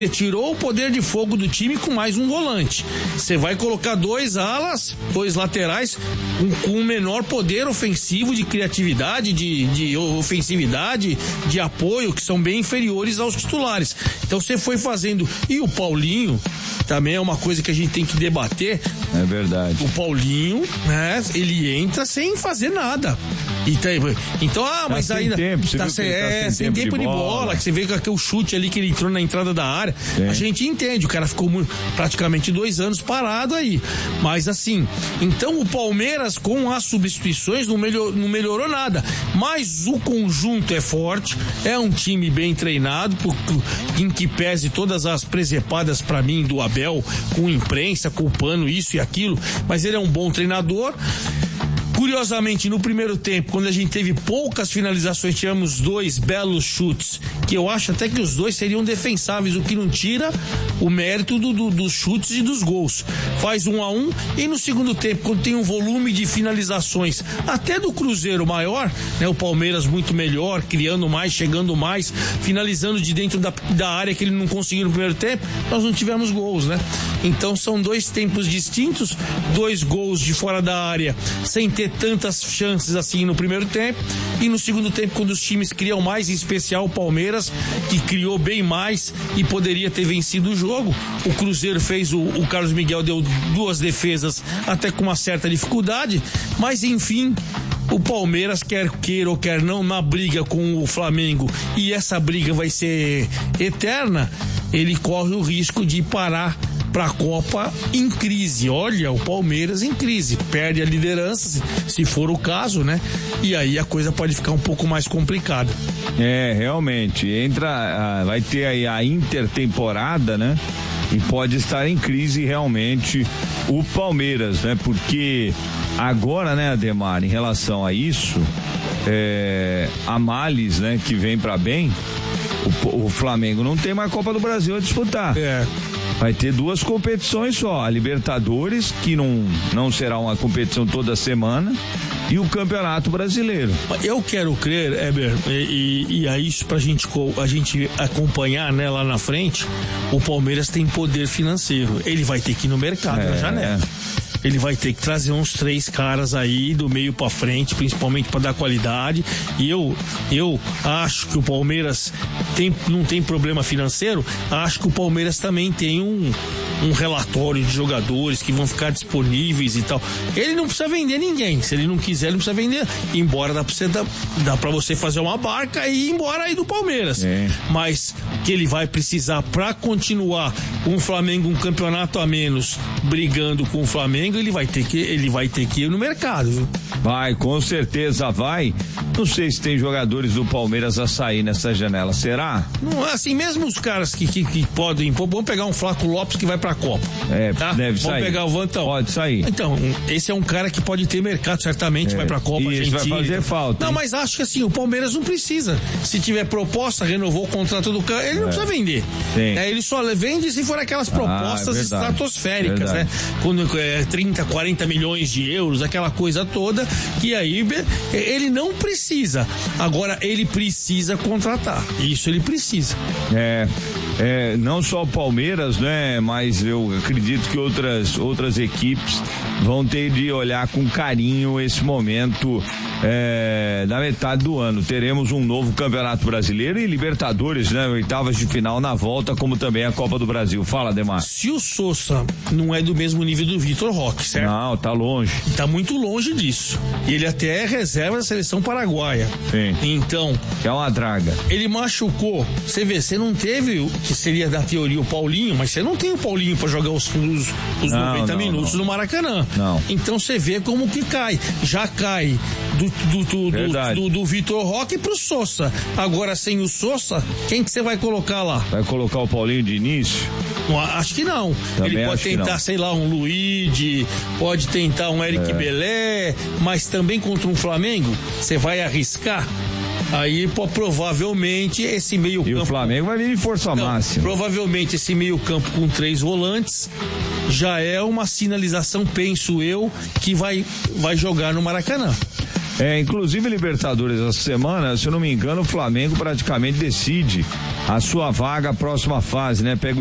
tirou o poder de fogo do time com mais um volante. Você vai colocar 2 alas, 2 laterais com um menor poder ofensivo, de criatividade, de ofensividade, de apoio, que são bem inferiores aos titulares. Então você foi fazendo. E o Paulinho também é uma coisa que a gente tem que debater. É verdade. O Paulinho, né, ele entra sem fazer nada. Então, mas tá ainda tempo, tá sem tempo de bola, que você vê que o chute ali que ele entrou na entrada da área, a gente entende, o cara ficou praticamente 2 anos parado aí, mas assim, então o Palmeiras com as substituições não melhorou nada, mas o conjunto é forte, é um time bem treinado, em que pese todas as presepadas pra mim do Abel, com imprensa, culpando isso e aquilo, mas ele é um bom treinador. Curiosamente, no primeiro tempo, quando a gente teve poucas finalizações, tivemos 2 belos chutes, que eu acho até que os 2 seriam defensáveis, o que não tira o mérito dos chutes e dos gols. Faz 1-1, e no segundo tempo, quando tem um volume de finalizações, até do Cruzeiro maior, né, o Palmeiras muito melhor, criando mais, chegando mais, finalizando de dentro da área que ele não conseguiu no primeiro tempo, nós não tivemos gols, né? Então são 2 tempos distintos, 2 gols de fora da área, sem ter tantas chances assim no primeiro tempo, e no segundo tempo, quando os times criam mais, em especial o Palmeiras, que criou bem mais e poderia ter vencido o jogo. O Cruzeiro fez, o Carlos Miguel deu 2 defesas até com uma certa dificuldade, mas enfim, o Palmeiras, quer queira ou quer não, na briga com o Flamengo, e essa briga vai ser eterna, ele corre o risco de parar para a Copa em crise. Olha, o Palmeiras em crise, perde a liderança, se for o caso, né? E aí a coisa pode ficar um pouco mais complicada. Realmente, vai ter aí a intertemporada, né? E pode estar em crise realmente o Palmeiras, né? Porque agora, né, Ademar, em relação a isso, a males, né, que vem para bem, o Flamengo não tem mais Copa do Brasil a disputar. Vai ter 2 competições só, a Libertadores, que não será uma competição toda semana, e o Campeonato Brasileiro. Eu quero crer, Heber, e é isso pra gente acompanhar, né, lá na frente, o Palmeiras tem poder financeiro, ele vai ter que ir no mercado na janela. Ele vai ter que trazer uns 3 caras aí do meio pra frente, principalmente pra dar qualidade. E eu acho que o Palmeiras não tem problema financeiro. Acho que o Palmeiras também tem um relatório de jogadores que vão ficar disponíveis e tal. Ele não precisa vender ninguém. Se ele não quiser, ele não precisa vender. Embora dá pra você fazer uma barca e ir embora aí do Palmeiras. Mas que ele vai precisar pra continuar com o Flamengo um campeonato a menos, brigando com o Flamengo, ele vai ter que ir no mercado, viu? Vai, com certeza vai. Não sei se tem jogadores do Palmeiras a sair nessa janela, será? Não, assim, mesmo os caras que podem, vamos pegar um Flaco Lopes que vai pra Copa. Tá? Deve sair. Vamos pegar o Vantão. Pode sair. Então, esse é um cara que pode ter mercado, certamente, vai pra Copa, Argentina. Vai fazer falta. Não, mas acho que assim, o Palmeiras não precisa. Se tiver proposta, renovou o contrato do cara, ele não precisa vender. Ele só vende se for aquelas propostas estratosféricas, né? Quando 30, 40 milhões de euros, aquela coisa toda, que aí ele não precisa. Agora, ele precisa contratar. Isso ele precisa. Não só o Palmeiras, né? Mas eu acredito que outras equipes vão ter de olhar com carinho esse momento da metade do ano. Teremos um novo Campeonato Brasileiro e Libertadores, né? 8ª de final na volta, como também a Copa do Brasil. Fala, Ademar. Se o Sousa não é do mesmo nível do Vitor Roque, certo? Não, tá longe. Tá muito longe disso. Ele até é reserva da seleção paraguaia. Sim. Então. É uma draga. Ele machucou. Você vê, você não teve o que seria da teoria o Paulinho, mas você não tem o Paulinho pra jogar os 90 minutos no Maracanã. Não. Então você vê como que cai. Já cai do Vitor Roque pro Sousa. Agora, sem o Sousa, quem que você vai colocar lá? Vai colocar o Paulinho de início? Acho que não. Também ele pode tentar, sei lá, um Luigi, pode tentar um Eric Belé, mas também contra um Flamengo, você vai arriscar? Aí, provavelmente, esse meio campo... E o Flamengo vai vir em força máxima. Provavelmente, esse meio campo com 3 volantes já é uma sinalização, penso eu, que vai jogar no Maracanã. Inclusive Libertadores essa semana, se eu não me engano, o Flamengo praticamente decide a sua vaga, a próxima fase, né? Pega